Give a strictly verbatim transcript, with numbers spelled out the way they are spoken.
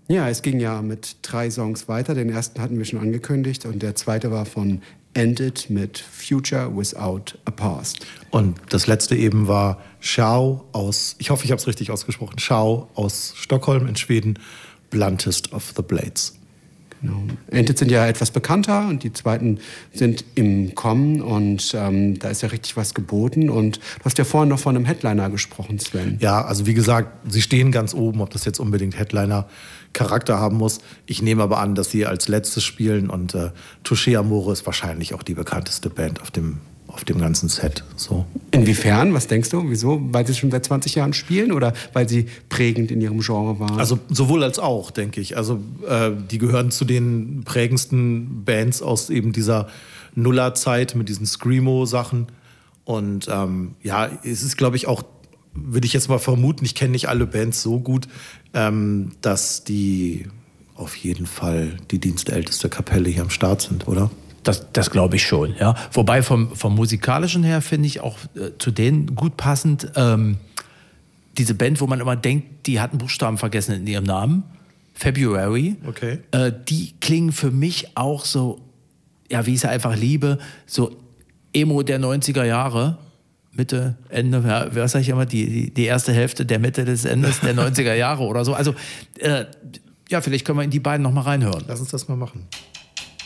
Ja, es ging ja mit drei Songs weiter. Den ersten hatten wir schon angekündigt und der zweite war von Ended mit Future Without a Past. Und das letzte eben war Schau aus, ich hoffe, ich habe es richtig ausgesprochen, Schau aus Stockholm in Schweden, Bluntest of the Blades. Genau. Ended sind ja etwas bekannter und die zweiten sind im Kommen und ähm, da ist ja richtig was geboten. Und du hast ja vorhin noch von einem Headliner gesprochen, Sven. Ja, also wie gesagt, sie stehen ganz oben, ob das jetzt unbedingt Headliner-Charakter haben muss. Ich nehme aber an, dass sie als letztes spielen und äh, Touché Amore ist wahrscheinlich auch die bekannteste Band auf dem auf dem ganzen Set. So. Inwiefern? Was denkst du? Wieso? Weil sie schon seit zwanzig Jahren spielen oder weil sie prägend in ihrem Genre waren? Also sowohl als auch, denke ich. Also äh, die gehören zu den prägendsten Bands aus eben dieser Nullerzeit mit diesen Screamo-Sachen. Und ähm, ja, es ist, glaube ich, auch, würde ich jetzt mal vermuten, ich kenne nicht alle Bands so gut, ähm, dass die auf jeden Fall die dienstälteste Kapelle hier am Start sind, oder? Das, das glaube ich schon, ja. Wobei vom, vom musikalischen her finde ich auch äh, zu denen gut passend ähm, diese Band, wo man immer denkt, die hat einen Buchstaben vergessen in ihrem Namen, February. Okay. Äh, die klingen für mich auch so, ja, wie ich es einfach liebe, so Emo der neunziger Jahre, Mitte, Ende, ja, was sag ich immer, die, die, die erste Hälfte der Mitte des Endes der neunziger Jahre oder so. Also, äh, ja, vielleicht können wir in die beiden noch mal reinhören. Lass uns das mal machen.